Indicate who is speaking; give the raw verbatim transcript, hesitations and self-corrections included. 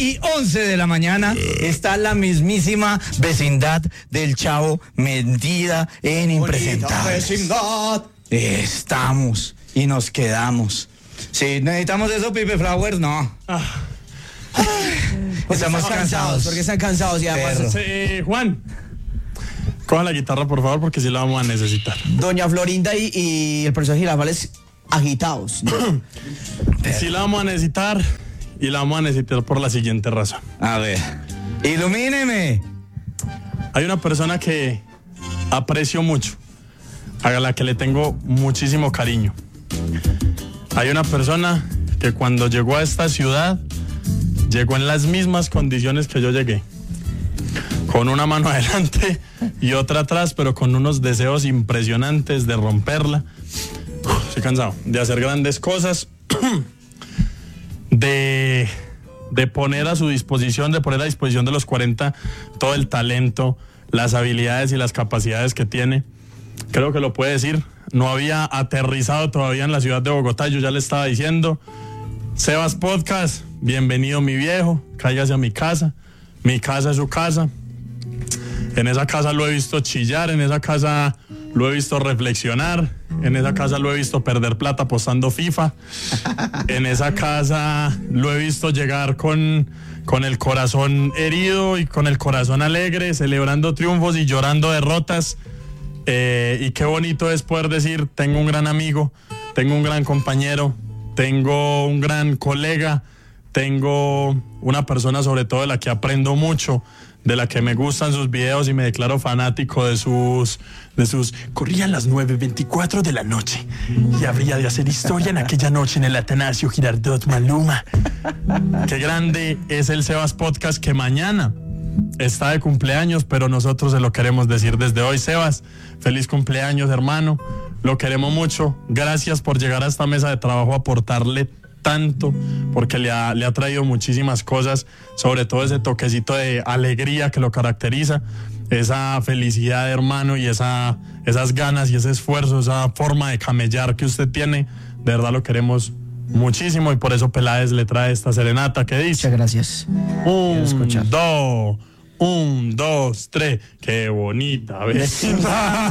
Speaker 1: y once de la mañana está la mismísima vecindad del Chavo metida en Impresentables.
Speaker 2: Vecindad.
Speaker 1: Estamos y nos quedamos. Si necesitamos eso, Pipe Flowers, no.
Speaker 2: Ah.
Speaker 1: Estamos cansados.
Speaker 2: Porque están cansados y además.
Speaker 1: Perro.
Speaker 2: Eh, Juan, coja la guitarra, por favor, porque sí la vamos a necesitar.
Speaker 3: Doña Florinda y, y el profesor Girafales agitados, ¿no?
Speaker 2: Sí la vamos a necesitar y la vamos a necesitar por la siguiente razón.
Speaker 1: A ver, ilumíneme.
Speaker 2: Hay una persona que aprecio mucho, a la que le tengo muchísimo cariño. Hay una persona que cuando llegó a esta ciudad, llegó en las mismas condiciones que yo llegué. Con una mano adelante y otra atrás, pero con unos deseos impresionantes de romperla. Estoy cansado de hacer grandes cosas, de, de poner a su disposición, de poner a disposición de los cuarenta todo el talento, las habilidades y las capacidades que tiene. Creo que lo puede decir. No había aterrizado todavía en la ciudad de Bogotá. Yo ya le estaba diciendo, Sebas Podcast, bienvenido mi viejo, cállase a mi casa. Mi casa es su casa. En esa casa lo he visto chillar, en esa casa lo he visto reflexionar, en esa casa lo he visto perder plata apostando FIFA, en esa casa lo he visto llegar con, con el corazón herido y con el corazón alegre, celebrando triunfos y llorando derrotas. Eh, y qué bonito es poder decir, tengo un gran amigo, tengo un gran compañero, tengo un gran colega, tengo una persona sobre todo de la que aprendo mucho, de la que me gustan sus videos y me declaro fanático de sus... de sus corrían las nueve veinticuatro de la noche y habría de hacer historia en aquella noche en el Atanasio Girardot Maluma. Qué grande es el Sebas Podcast, que mañana está de cumpleaños, pero nosotros se lo queremos decir desde hoy. Sebas, feliz cumpleaños, hermano. Lo queremos mucho. Gracias por llegar a esta mesa de trabajo a aportarle tanto, porque le ha, le ha traído muchísimas cosas, sobre todo ese toquecito de alegría que lo caracteriza, esa felicidad, hermano, y esa, esas ganas y ese esfuerzo, esa forma de camellar que usted tiene. De verdad lo queremos muchísimo y por eso Peláez le trae esta serenata que dice:
Speaker 3: Muchas gracias.
Speaker 2: Un, dos, un, dos, tres. Qué bonita vecindad.